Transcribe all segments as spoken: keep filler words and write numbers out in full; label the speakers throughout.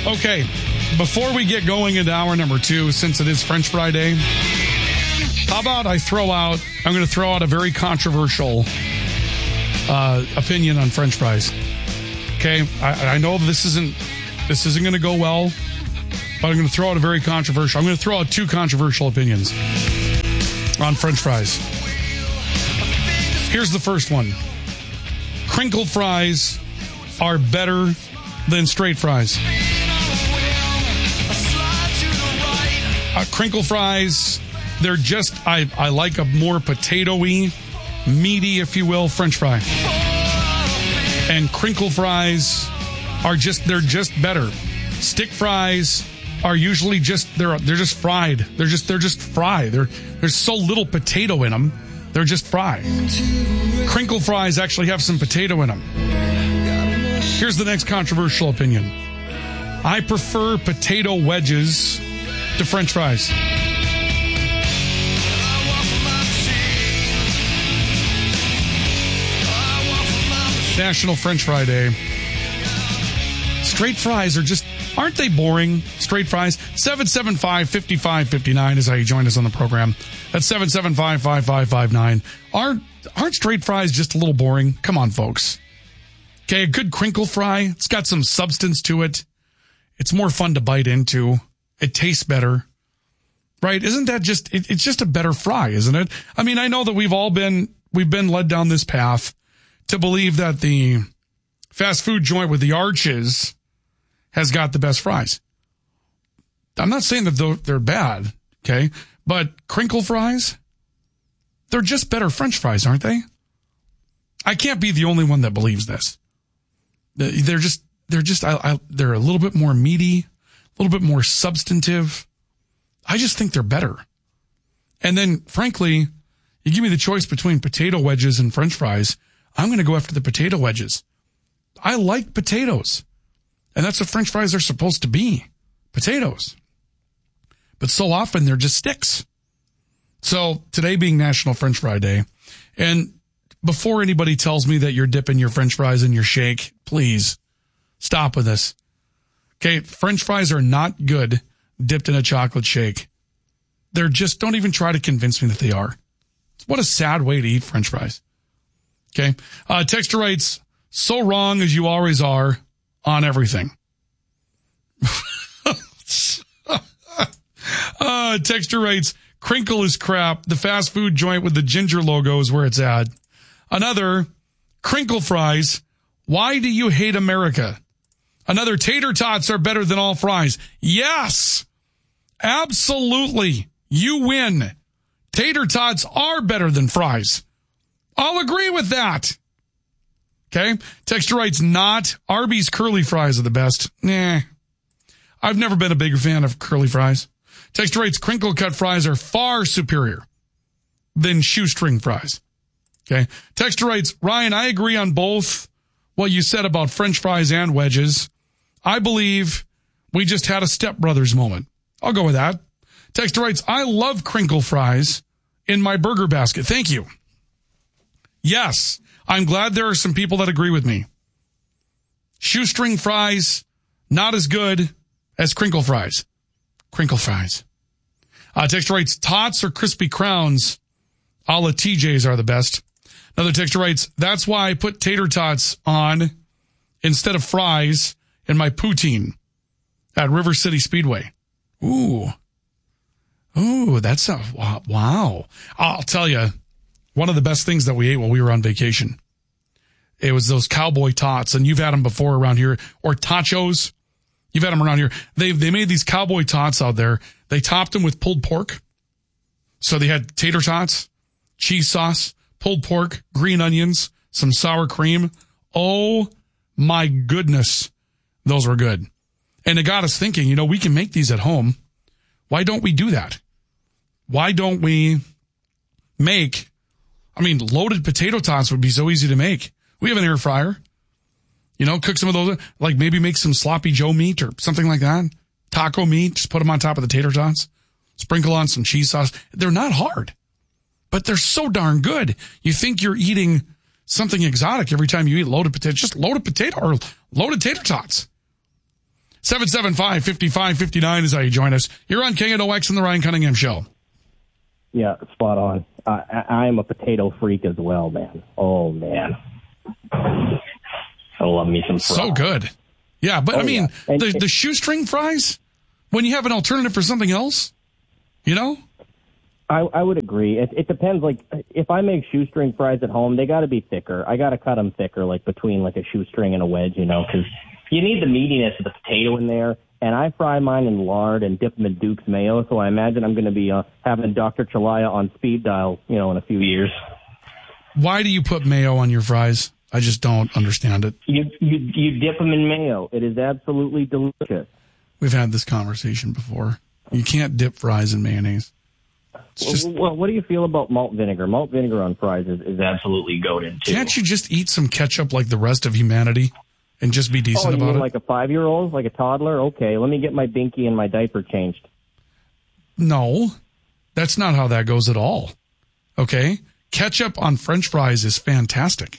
Speaker 1: Okay, before we get going into hour number two, since it is French Fry Day, how about I throw out, I'm going to throw out a very controversial uh, opinion on French fries. Okay, I, I know this isn't, this isn't going to go well, but I'm going to throw out a very controversial, I'm going to throw out two controversial opinions on French fries. Here's the first one. Crinkle fries are better than straight fries. Uh, crinkle fries, they're just, I, I like a more potato-y, meaty, if you will, French fry. And crinkle fries are just, they're just better. Stick fries are usually just, they're they're just fried. They're just, they're just fried. They're, there's so little potato in them, they're just fried. Crinkle fries actually have some potato in them. Here's the next controversial opinion. I prefer potato wedges to French fries. National French Fry Day. Straight fries are just, aren't they boring? Straight fries. seven seven five, five five five nine is how you join us on the program. That's seven seven five, five five five nine. Aren't, aren't straight fries just a little boring? Come on, folks. Okay, a good crinkle fry, it's got some substance to it. It's more fun to bite into. It tastes better. Right? Isn't that just, it, it's just a better fry, isn't it? I mean, I know that we've all been, we've been led down this path to believe that the fast food joint with the arches has got the best fries. I'm not saying that they're bad, okay? But crinkle fries, they're just better French fries, aren't they? I can't be the only one that believes this. They're just, they're just, I, I, they're a little bit more meaty, a little bit more substantive. I just think they're better. And then, frankly, you give me the choice between potato wedges and French fries, I'm going to go after the potato wedges. I like potatoes. And that's what French fries are supposed to be. Potatoes. But so often they're just sticks. So today being National French Fry Day, and before anybody tells me that you're dipping your French fries in your shake, please stop with this. Okay, French fries are not good dipped in a chocolate shake. They're just, don't even try to convince me that they are. What a sad way to eat French fries. Okay, uh, Texter writes, so wrong as you always are on everything. uh, Texter writes, crinkle is crap. The fast food joint with the ginger logo is where it's at. Another, crinkle fries. Why do you hate America? Another, tater tots are better than all fries. Yes, absolutely. You win. Tater tots are better than fries. I'll agree with that. Okay. Texture writes, not. Arby's curly fries are the best. Nah. I've never been a big fan of curly fries. Texture writes, crinkle cut fries are far superior than shoestring fries. Okay. Texture writes, Ryan, I agree on both what you said about French fries and wedges. I believe we just had a Step Brothers moment. I'll go with that. Texter writes, I love crinkle fries in my burger basket. Thank you. Yes, I'm glad there are some people that agree with me. Shoestring fries, not as good as crinkle fries. Crinkle fries. Uh, texter writes, tots or crispy crowns a la T J's are the best. Another texter writes, that's why I put tater tots on instead of fries in my poutine at River City Speedway. Ooh. Ooh, that's a, wow. I'll tell you, one of the best things that we ate while we were on vacation, it was those cowboy tots, and you've had them before around here, or tachos. You've had them around here. They they made these cowboy tots out there. They topped them with pulled pork. So they had tater tots, cheese sauce, pulled pork, green onions, some sour cream. Oh my goodness, those were good. And it got us thinking, you know, we can make these at home. Why don't we do that? Why don't we make, I mean, loaded potato tots would be so easy to make. We have an air fryer. You know, cook some of those, like maybe make some sloppy Joe meat or something like that. Taco meat, just put them on top of the tater tots. Sprinkle on some cheese sauce. They're not hard, but they're so darn good. You think you're eating something exotic every time you eat loaded potato, just loaded potato or loaded tater tots. seven seven five, five five five nine is how you join us. You're on K N O X and the Ryan Cunningham Show.
Speaker 2: Yeah, spot on. Uh, I, I am a potato freak as well, man. Oh, man. I love me some fries.
Speaker 1: So good. Yeah, but
Speaker 2: oh,
Speaker 1: I mean,
Speaker 2: yeah. and,
Speaker 1: the,
Speaker 2: and,
Speaker 1: the shoestring fries, when you have an alternative for something else, you know?
Speaker 2: I, I would agree. It, it depends. Like, if I make shoestring fries at home, they got to be thicker. I got to cut them thicker, like between like a shoestring and a wedge, you know, because you need the meatiness of the potato in there. And I fry mine in lard and dip them in Duke's mayo, so I imagine I'm going to be uh, having Doctor Chalaya on speed dial, you know, in a few years.
Speaker 1: Why do you put mayo on your fries? I just don't understand it.
Speaker 2: You you you dip them in mayo. It is absolutely delicious.
Speaker 1: We've had this conversation before. You can't dip fries in mayonnaise. It's just,
Speaker 2: well, what do you feel about malt vinegar? Malt vinegar on fries is, is absolutely goated, too.
Speaker 1: Can't you just eat some ketchup like the rest of humanity and just be decent
Speaker 2: oh, you
Speaker 1: about
Speaker 2: mean
Speaker 1: it?
Speaker 2: Like a five-year-old, like a toddler? Okay, let me get my binky and my diaper changed.
Speaker 1: No, that's not how that goes at all. Okay? Ketchup on French fries is fantastic.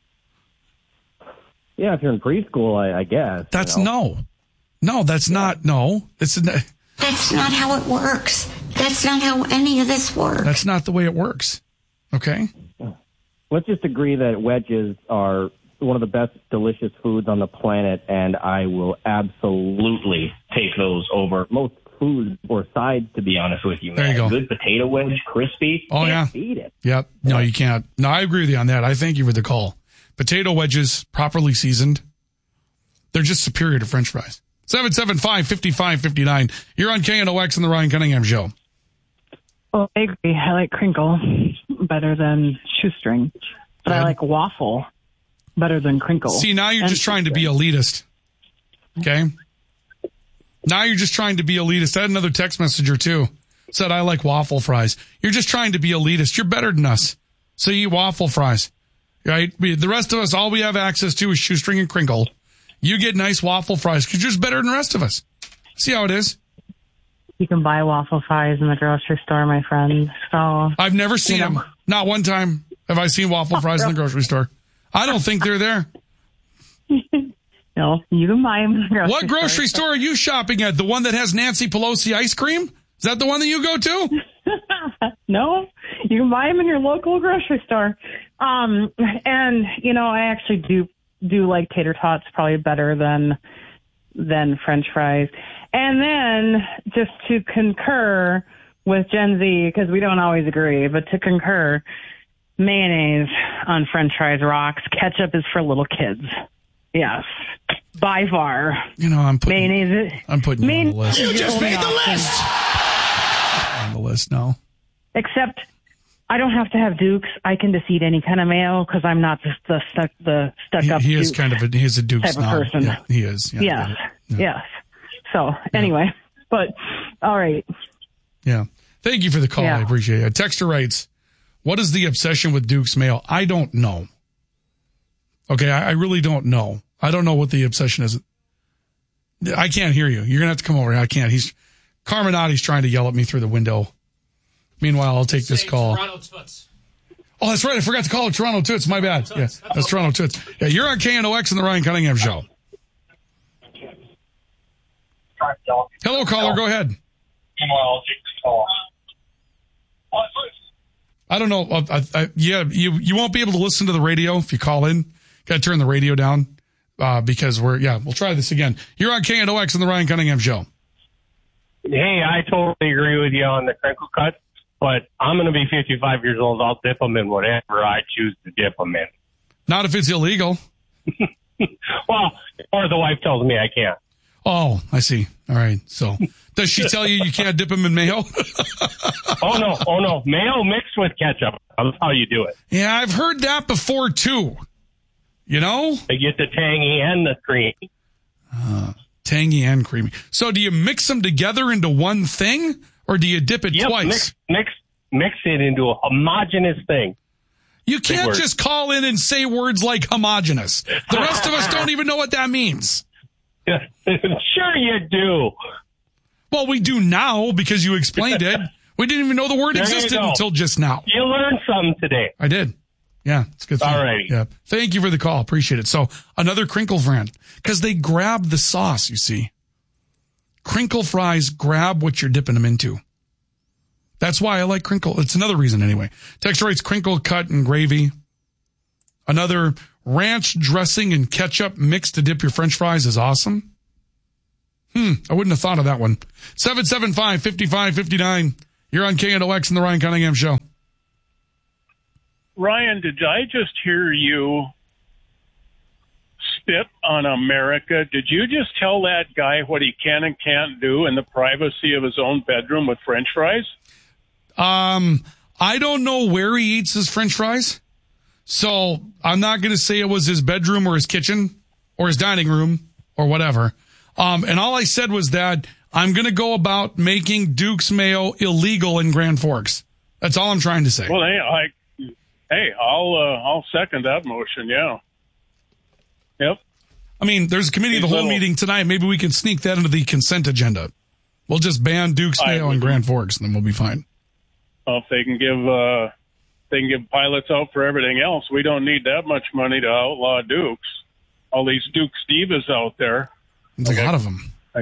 Speaker 2: Yeah, if you're in preschool, I, I guess.
Speaker 1: That's
Speaker 2: you know?
Speaker 1: no. No, that's not. No. It's
Speaker 3: That's not how it works. That's not how any of this works.
Speaker 1: That's not the way it works. Okay?
Speaker 2: Let's just agree that wedges are one of the best delicious foods on the planet, and I will absolutely take those over most foods or sides, to be honest with you, man.
Speaker 1: There you go.
Speaker 2: Good potato wedge, crispy.
Speaker 1: Oh,
Speaker 2: can't
Speaker 1: yeah.
Speaker 2: beat it.
Speaker 1: Yep. No, you can't. No, I agree with you on that. I thank you for the call. Potato wedges, properly seasoned, they're just superior to French fries. seven seven five, five five five nine. You're on K N O X and the Ryan Cunningham Show.
Speaker 4: Well, I agree. I like crinkle better than shoestring, but I like waffle better than crinkle.
Speaker 1: See, now you're
Speaker 4: and
Speaker 1: just trying to be elitist. Okay? Now you're just trying to be elitist. I had another text message or two. Said, I like waffle fries. You're just trying to be elitist. You're better than us. So you eat waffle fries. Right? We, the rest of us, all we have access to is shoestring and crinkle. You get nice waffle fries because you're just better than the rest of us. See how it is?
Speaker 4: You can buy waffle fries in the grocery store, my friend. So
Speaker 1: I've never seen
Speaker 4: you know.
Speaker 1: them. Not one time have I seen waffle fries in the grocery store. I don't think they're there.
Speaker 4: No, you can buy them in the grocery
Speaker 1: What grocery
Speaker 4: store.
Speaker 1: store are you shopping at? The one that has Nancy Pelosi ice cream? Is that the one that you go to?
Speaker 4: No, you can buy them in your local grocery store. Um, and, you know, I actually do do like tater tots probably better than than French fries. And then just to concur with Gen Z, because we don't always agree, but to concur, mayonnaise on French fries rocks. Ketchup is for little kids. Yes, by far.
Speaker 1: You know, I'm putting,
Speaker 4: mayonnaise.
Speaker 1: I'm putting you on the list.
Speaker 4: You just made the list.
Speaker 1: On the list now.
Speaker 4: Except I don't have to have Dukes. I can just eat any kind of mayo because I'm not the, the stuck the stuck
Speaker 1: He,
Speaker 4: up.
Speaker 1: he is
Speaker 4: Duke
Speaker 1: kind of a, he is a Duke
Speaker 4: type of
Speaker 1: snob.
Speaker 4: person.
Speaker 1: Yeah, he is. Yeah,
Speaker 4: yes,
Speaker 1: yeah.
Speaker 4: yes. So anyway, but all right.
Speaker 1: Yeah. Thank you for the call.
Speaker 4: Yeah.
Speaker 1: I appreciate it. Texter writes, what is the obsession with Duke's mayo? I don't know. Okay, I, I really don't know. I don't know what the obsession is. I can't hear you. You're going to have to come over here. I can't. He's Carminati's trying to yell at me through the window. Meanwhile, I'll take this call.
Speaker 5: Toronto Toots.
Speaker 1: Oh, that's right. I forgot to call it Toronto Toots. My bad. Yeah, that's Toronto Toots. Yeah, you're on K N O X and the Ryan Cunningham Show. Hello, caller. Go ahead. I don't know. I, I, yeah, you you won't be able to listen to the radio if you call in. Got to turn the radio down uh, because we're, yeah, we'll try this again. You're on K N O X and the Ryan Cunningham Show.
Speaker 6: Hey, I totally agree with you on the crinkle cut, but I'm going to be fifty-five years old. I'll dip them in whatever I choose to dip them in.
Speaker 1: Not if it's illegal.
Speaker 6: Well, or the wife tells me I can't.
Speaker 1: Oh, I see. All right. So does she tell you you can't dip them in mayo?
Speaker 6: Oh, no. Oh, no. Mayo mixed with ketchup. That's how you do it.
Speaker 1: Yeah, I've heard that before, too. You know?
Speaker 6: They get the tangy and the cream.
Speaker 1: Uh, tangy and creamy. So do you mix them together into one thing, or do you dip it
Speaker 6: yep,
Speaker 1: twice?
Speaker 6: Mix, mix, mix it into a homogeneous thing.
Speaker 1: You can't just call in and say words like homogenous. The rest of us don't even know what that means.
Speaker 6: Sure you do.
Speaker 1: Well, we do now because you explained it. We didn't even know the word
Speaker 6: There you
Speaker 1: existed
Speaker 6: go.
Speaker 1: until just now.
Speaker 6: You learned something today.
Speaker 1: I did. Yeah, it's a good thing.
Speaker 6: All righty.
Speaker 1: Yeah. Thank you for the call. Appreciate it. So another crinkle brand, because they grab the sauce, you see. crinkle fries grab what you're dipping them into. That's why I like crinkle. It's another reason anyway. Texture rates crinkle cut and gravy. Another ranch dressing and ketchup mixed to dip your French fries is awesome. Hmm, I wouldn't have thought of that one. seven seven five, five five five nine. You're on K N O X and the Ryan Cunningham Show.
Speaker 5: Ryan, did I just hear you spit on America? Did you just tell that guy what he can and can't do in the privacy of his own bedroom with French fries?
Speaker 1: Um, I don't know where he eats his French fries, so I'm not going to say it was his bedroom or his kitchen or his dining room or whatever. Um, and all I said was that I'm going to go about making Duke's Mayo illegal in Grand Forks. That's all I'm trying to say.
Speaker 5: Well, hey, I, hey, I'll uh, I'll second that motion. Yeah. Yep.
Speaker 1: I mean, there's a committee of the whole
Speaker 5: little,
Speaker 1: meeting tonight. Maybe we can sneak that into the consent agenda. We'll just ban Duke's Mayo in Grand Forks, and then we'll be fine.
Speaker 5: Well, if they can give uh, they can give pilots out for everything else, we don't need that much money to outlaw Dukes. All these Duke Stevas out there.
Speaker 1: There's okay. a lot of them.
Speaker 5: I,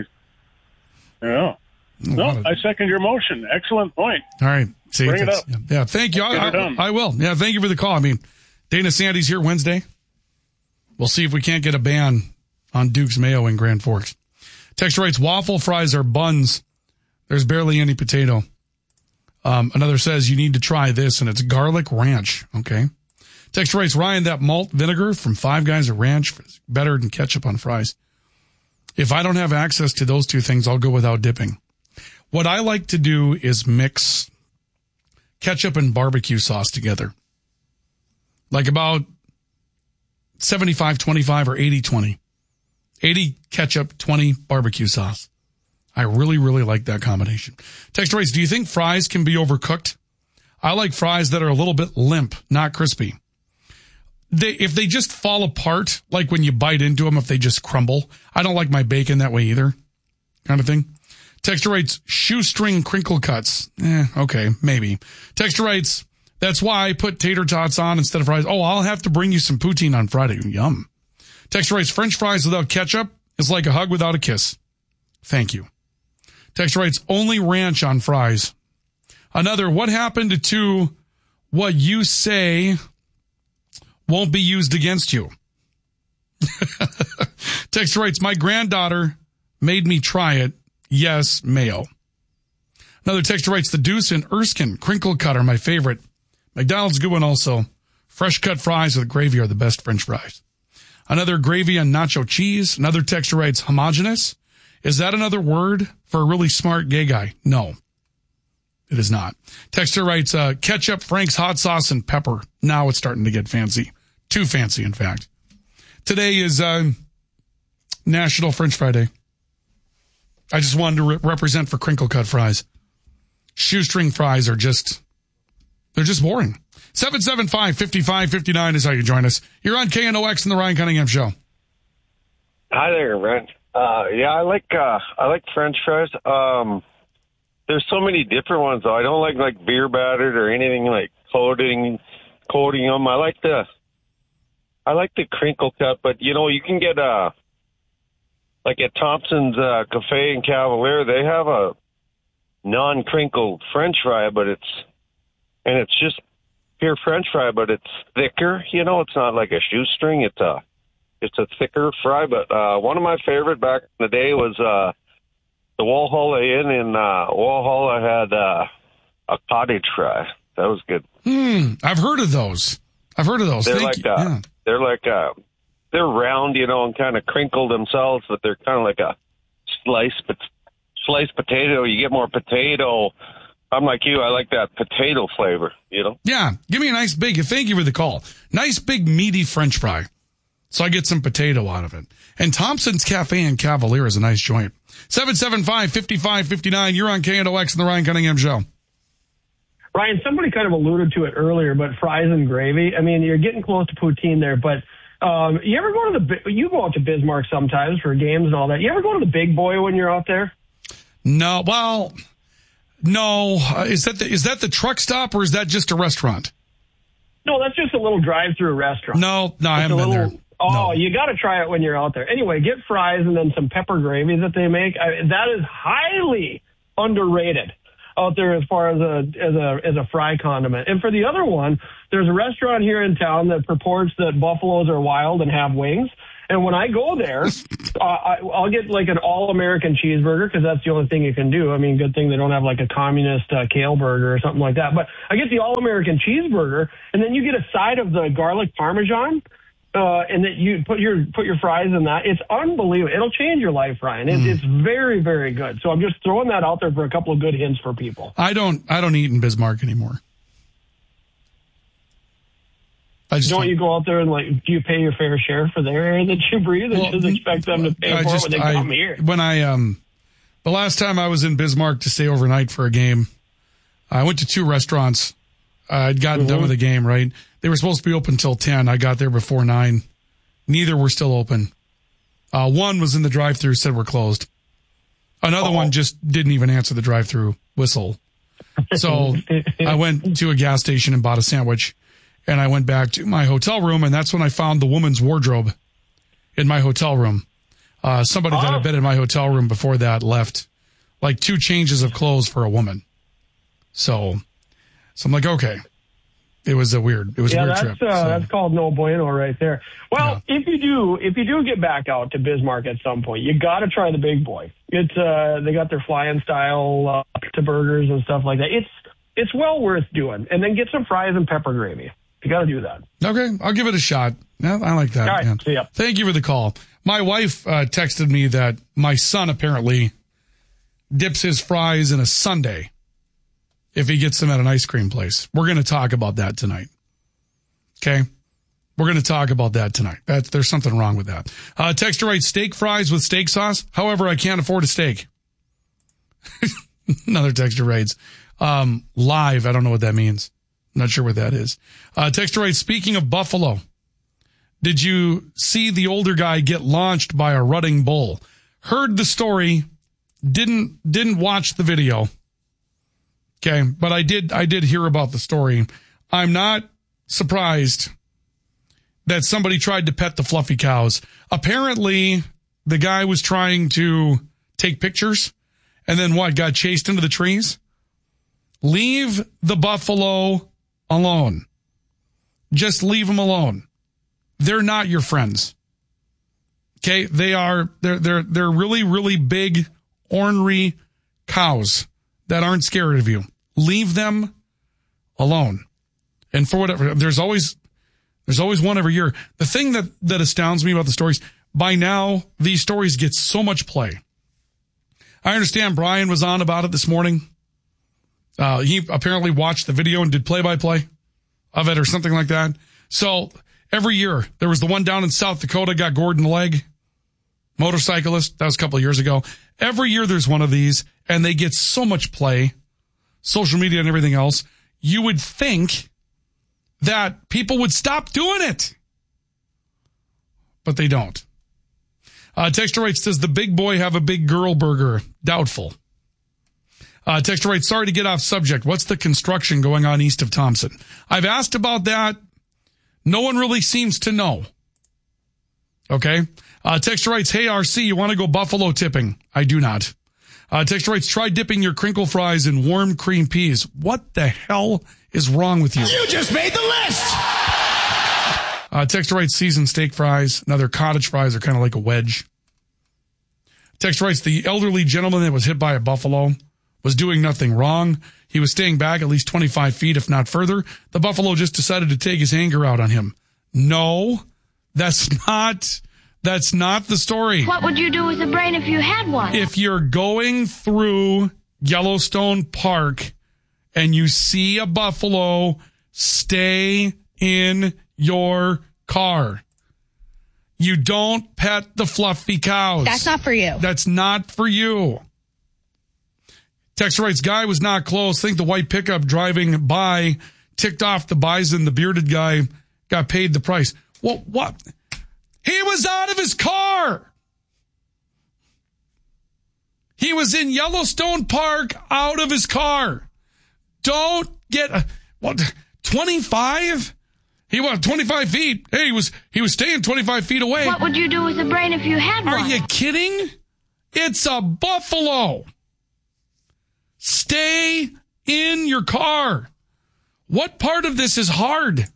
Speaker 5: yeah. No, I second your motion. Excellent point.
Speaker 1: All right. See,
Speaker 5: Bring it up.
Speaker 1: Yeah, thank you. I, I, I will. Yeah, thank you for the call. I mean, Dana Sandy's here Wednesday. We'll see if we can't get a ban on Duke's Mayo in Grand Forks. Texture writes, waffle fries are buns. There's barely any potato. Um, another says, you need to try this, and it's garlic ranch. Okay. Texture writes, Ryan, that malt vinegar from Five Guys at Ranch is better than ketchup on fries. If I don't have access to those two things, I'll go without dipping. What I like to do is mix ketchup and barbecue sauce together. Like about seventy-five twenty-five or eighty twenty. eighty ketchup, twenty barbecue sauce. I really, really like that combination. Text rates, do you think fries can be overcooked? I like fries that are a little bit limp, not crispy. They, if they just fall apart, like when you bite into them, if they just crumble, I don't like my bacon that way either, kind of thing. Texture writes, shoestring crinkle cuts. Eh, okay, maybe. Texture writes, that's why I put tater tots on instead of fries. Oh, I'll have to bring you some poutine on Friday. Yum. Texture writes, French fries without ketchup is like a hug without a kiss. Thank you. Texture writes, only ranch on fries. Another, what happened to what you say won't be used against you? Texture writes, my granddaughter made me try it. Yes, mayo. Another texture writes, the Deuce and Erskine crinkle cut are my favorite. McDonald's good one also. Fresh cut fries with gravy are the best French fries. Another, gravy and nacho cheese. Another texture writes, homogeneous. Is that another word for a really smart gay guy? No, it is not. Texture writes, uh, ketchup, Frank's hot sauce, and pepper. Now it's starting to get fancy. Too fancy, in fact. Today is uh, National French Fry Day. I just wanted to re- represent for crinkle cut fries. Shoestring fries are just, they're just boring. seven seven five, five five five nine is how you join us. You're on K N O X and the Ryan Cunningham Show.
Speaker 7: Hi there, Ryan. Uh, yeah, I like, uh, I like French fries. Um, there's so many different ones though. I don't like, like beer battered or anything like coating, coating them. I like the, I like the crinkle cut, but you know, you can get, uh, like at Thompson's, uh, Cafe and Cavalier, they have a non-crinkled French fry, but it's, and it's just pure French fry, but it's thicker. You know, it's not like a shoestring. It's a, it's a thicker fry. But uh, one of my favorite back in the day was uh, the Walhalla Inn in uh, Walhalla had uh, a cottage fry. That was good.
Speaker 1: Hmm, I've heard of those. I've heard of those.
Speaker 7: They're
Speaker 1: Thank
Speaker 7: like
Speaker 1: you.
Speaker 7: Uh,
Speaker 1: yeah.
Speaker 7: they're like uh, they're round, you know, and kind of crinkled themselves, but they're kind of like a sliced but sliced potato. You get more potato. I'm like you. I like that potato flavor, you know?
Speaker 1: Yeah. Give me a nice big, thank you for the call. Nice big meaty French fry. So I get some potato out of it. And Thompson's Cafe and Cavalier is a nice joint. seven seven five, five five five nine. You're on K N O X and the Ryan Cunningham Show.
Speaker 8: Ryan, somebody kind of alluded to it earlier, but fries and gravy. I mean, you're getting close to poutine there, but um, you ever go to the, you go out to Bismarck sometimes for games and all that. You ever go to the Big Boy when you're out there?
Speaker 1: No. Well, no. Uh, is that the, is that the truck stop or is that just a restaurant?
Speaker 8: No, that's just a little drive-through restaurant.
Speaker 1: No, no, I
Speaker 8: it's
Speaker 1: haven't been
Speaker 8: little,
Speaker 1: there.
Speaker 8: Oh,
Speaker 1: No.
Speaker 8: you got to try it when you're out there. Anyway, get fries and then some pepper gravy that they make. I, that is highly underrated out there as far as a as a as a fry condiment. And for the other one, there's a restaurant here in town that purports that buffaloes are wild and have wings. And when I go there, uh, I, I'll get like an all-American cheeseburger because that's the only thing you can do. I mean, good thing they don't have like a communist uh, kale burger or something like that. But I get the all-American cheeseburger, and then you get a side of the garlic parmesan, uh, and then you put your put your fries in that. It's unbelievable. It'll change your life, Ryan. It, mm. It's very, very good. So I'm just throwing that out there for a couple of good hints for people.
Speaker 1: I don't I don't eat in Bismarck anymore. I just
Speaker 8: don't,
Speaker 1: don't
Speaker 8: you go out there and, like, do you pay your fair share for the air that you breathe? Well, you just expect them to pay
Speaker 1: I
Speaker 8: for
Speaker 1: just,
Speaker 8: it when they
Speaker 1: I,
Speaker 8: come here.
Speaker 1: When I, um, the last time I was in Bismarck to stay overnight for a game, I went to two restaurants. I'd gotten mm-hmm. done with the game, right? They were supposed to be open till ten. I got there before nine. Neither were still open. Uh, one was in the drive-thru, said we're closed. Another oh. one just didn't even answer the drive-thru whistle. So I went to a gas station and bought a sandwich. And I went back to my hotel room, and that's when I found the woman's wardrobe in my hotel room. Uh, somebody oh. that had been in my hotel room before that left like two changes of clothes for a woman. So, so I'm like, okay. It was a weird, it was
Speaker 8: yeah,
Speaker 1: a weird
Speaker 8: that's,
Speaker 1: trip.
Speaker 8: Uh,
Speaker 1: so.
Speaker 8: That's called no bueno right there. Well,
Speaker 1: yeah.
Speaker 8: if you do, if you do get back out to Bismarck at some point, you got to try the Big Boy. It's, uh, they got their flying style, uh, pizza burgers and stuff like that. It's, it's well worth doing. And then get some fries and pepper gravy. You got to do that.
Speaker 1: Okay, I'll give it a shot. Yeah, I like that.
Speaker 8: All right,
Speaker 1: yeah.
Speaker 8: see ya.
Speaker 1: Thank you for the call. My wife uh, texted me that my son apparently dips his fries in a sundae if he gets them at an ice cream place. We're going to talk about that tonight. Okay? We're going to talk about that tonight. That, there's something wrong with that. Uh, Texter writes, steak fries with steak sauce. However, I can't afford a steak. Another texter writes, um, live. I don't know what that means. Not sure what that is. Uh, Texter writes, speaking of buffalo, did you see the older guy get launched by a rutting bull? Heard the story, didn't didn't watch the video. Okay, but I did I did hear about the story. I'm not surprised that somebody tried to pet the fluffy cows. Apparently, the guy was trying to take pictures, and then what? Got chased into the trees? Leave the buffalo alone. Just leave them alone. They're not your friends. Okay, they are they're they're they're really really big ornery cows that aren't scared of you. Leave them alone. And for whatever, there's always there's always one every year. The thing that that astounds me about the stories, by now these stories get so much play. I understand Brian was on about it this morning. Uh, he apparently watched the video and did play-by-play of it or something like that. So every year, there was the one down in South Dakota, got gored in the leg. Motorcyclist, that was a couple of years ago. Every year there's one of these, and they get so much play, social media and everything else. You would think that people would stop doing it. But they don't. Uh, Texter writes, does the big boy have a big girl burger? Doubtful. Uh, Texter writes, sorry to get off subject. What's the construction going on east of Thompson? I've asked about that. No one really seems to know. Okay. Uh, Texter writes, hey, R C, you want to go buffalo tipping? I do not. Uh, Texter writes, try dipping your crinkle fries in warm cream peas. What the hell is wrong with you?
Speaker 9: You just made the list.
Speaker 1: Uh, Texter writes, seasoned steak fries. Another cottage fries are kind of like a wedge. Texter writes, the elderly gentleman that was hit by a buffalo was doing nothing wrong. He was staying back at least twenty-five feet, if not further. The buffalo just decided to take his anger out on him. No, that's not, that's not the story.
Speaker 10: What would you do with a brain if you had one?
Speaker 1: If you're going through Yellowstone Park and you see a buffalo, stay in your car. You don't pet the fluffy cows.
Speaker 11: That's not for you.
Speaker 1: That's not for you. Texter writes, guy was not close. Think the white pickup driving by ticked off the bison. The bearded guy got paid the price. Well, what? He was out of his car. He was in Yellowstone Park out of his car. Don't get, a, what, twenty-five? He was twenty-five feet. Hey, he was he was staying twenty-five feet away.
Speaker 10: What would you do with a brain if you had one?
Speaker 1: Are you kidding? It's a buffalo. Stay in your car. What part of this is hard?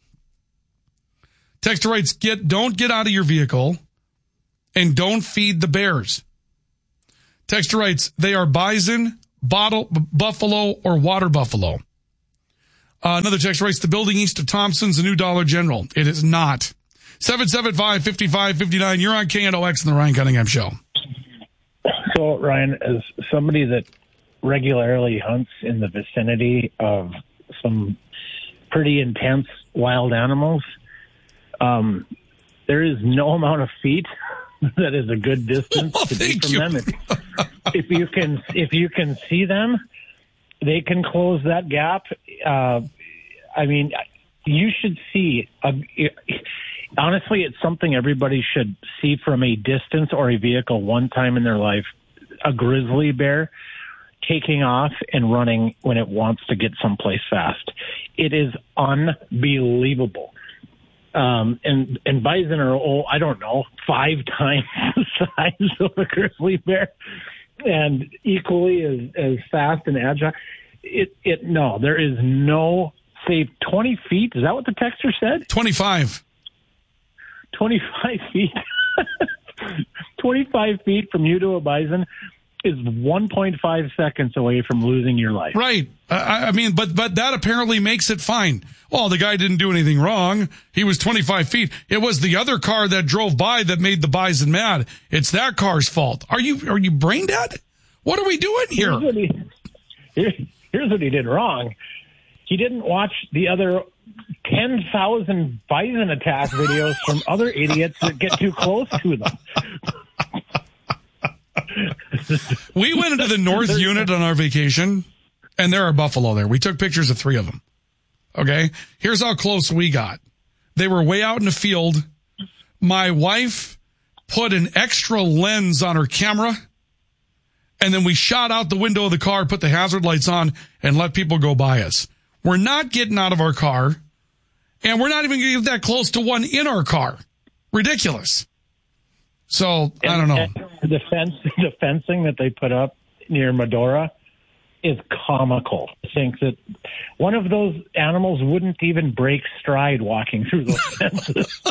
Speaker 1: Texter writes, get, don't get out of your vehicle and don't feed the bears. Texter writes, they are bison, bottle, b- buffalo, or water buffalo. Uh, another texter writes, the building east of Thompson's a new Dollar General. It is not. seven seven five, five five five nine. You're on K N O X and the Ryan Cunningham Show.
Speaker 9: So, Ryan, as somebody that regularly hunts in the vicinity of some pretty intense wild animals, um, there is no amount of feet that is a good distance
Speaker 1: well,
Speaker 9: to be from
Speaker 1: you.
Speaker 9: them. If, if you can, if you can see them, they can close that gap. Uh, I mean, you should see. A, honestly, it's something everybody should see from a distance or a vehicle one time in their life. A grizzly bear taking off and running when it wants to get someplace fast. It is unbelievable. Um, and, and bison are, oh, I don't know, five times the size of a grizzly bear and equally as, as fast and agile. It, it, no, there is no safe twenty feet. Is that what the texter said?
Speaker 1: twenty-five.
Speaker 9: twenty-five feet. twenty-five feet from you to a bison is one point five seconds away from losing your life.
Speaker 1: Right. I, I mean, but but that apparently makes it fine. Well, the guy didn't do anything wrong. He was twenty-five feet. It was the other car that drove by that made the bison mad. It's that car's fault. Are you are you brain dead? What are we doing here?
Speaker 9: Here's what he, here, here's what he did wrong. He didn't watch the other ten thousand bison attack videos from other idiots that get too close to them.
Speaker 1: We went into the North Unit on our vacation, and there are buffalo there. We took pictures of three of them. Okay? Here's how close we got. They were way out in the field. My wife put an extra lens on her camera, and then we shot out the window of the car, put the hazard lights on, and let people go by us. We're not getting out of our car, and we're not even going to get that close to one in our car. Ridiculous. So, I don't know.
Speaker 9: The fence, the fencing that they put up near Medora is comical. I think that one of those animals wouldn't even break stride walking through those fences.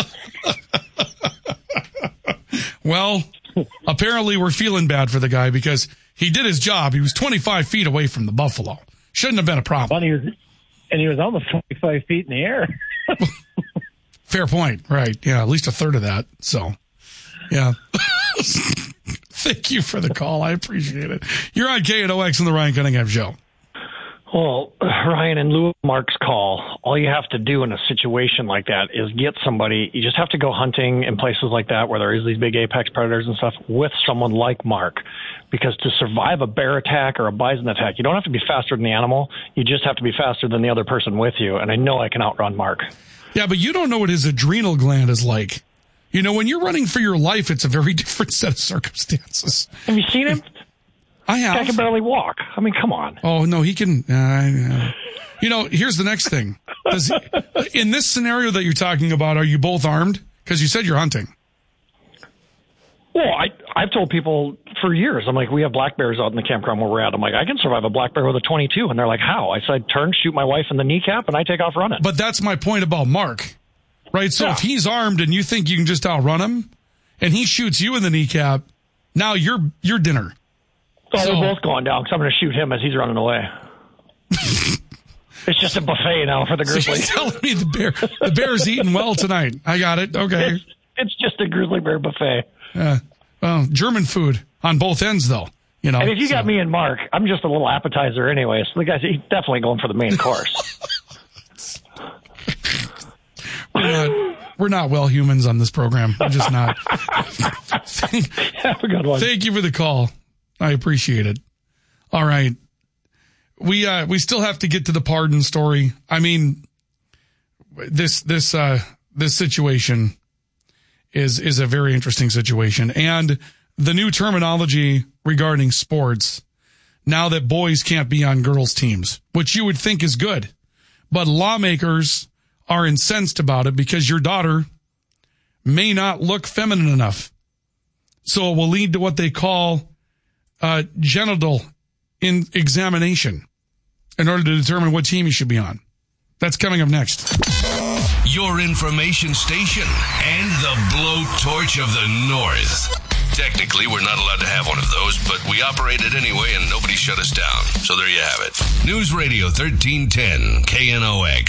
Speaker 1: Well, apparently we're feeling bad for the guy because he did his job. He was twenty-five feet away from the buffalo. Shouldn't have been a problem.
Speaker 9: Well, he was, and he was almost twenty-five feet in the air.
Speaker 1: Fair point. Right. Yeah, at least a third of that. So, yeah. Thank you for the call. I appreciate it. You're on K N O X and the Ryan Cunningham Show.
Speaker 11: Well, Ryan, in lieu of Mark's call, all you have to do in a situation like that is get somebody. You just have to go hunting in places like that where there is these big apex predators and stuff with someone like Mark. Because to survive a bear attack or a bison attack, you don't have to be faster than the animal. You just have to be faster than the other person with you. And I know I can outrun Mark.
Speaker 1: Yeah, but you don't know what his adrenal gland is like. You know, when you're running for your life, it's a very different set of circumstances.
Speaker 11: Have you seen him?
Speaker 1: I have.
Speaker 11: I can barely walk. I mean, come on.
Speaker 1: Oh, no, he can. Uh, you know, here's the next thing. Does he, in this scenario that you're talking about, are you both armed? Because you said you're hunting.
Speaker 11: Well, I, I've told people for years, I'm like, we have black bears out in the campground where we're at. I'm like, I can survive a black bear with a twenty-two. And they're like, how? I said, turn, shoot my wife in the kneecap, and I take off running.
Speaker 1: But that's my point about Mark, right? So
Speaker 11: Yeah.
Speaker 1: if he's armed and you think you can just outrun him, and he shoots you in the kneecap, now you're you're dinner.
Speaker 11: So,
Speaker 1: So-
Speaker 11: we're both going down because I'm going to shoot him as he's running away. It's just a buffet now for the
Speaker 1: So you're
Speaker 11: grizzly.
Speaker 1: telling me the bear, the bear's eating well tonight. I got it. Okay.
Speaker 11: It's, it's just a grizzly bear buffet.
Speaker 1: Yeah. Well, German food on both ends, though. You know.
Speaker 11: And if you
Speaker 1: so-
Speaker 11: got me and Mark, I'm just a little appetizer anyway. So the guy's he's definitely going for the main course.
Speaker 1: we're not, we're not well humans on this program. We're just not.
Speaker 11: Have a good one.
Speaker 1: Thank you for the call. I appreciate it. All right. We uh we still have to get to the pardon story. I mean, this this uh this situation is is a very interesting situation. And the new terminology regarding sports, now that boys can't be on girls' teams, which you would think is good. But lawmakers are incensed about it because your daughter may not look feminine enough. So it will lead to what they call uh, genital in examination in order to determine what team you should be on. That's coming up next.
Speaker 12: Your information station and the blowtorch of the North. Technically, we're not allowed to have one of those, but we operate it anyway and nobody shut us down. So there you have it. News Radio thirteen ten K N O X.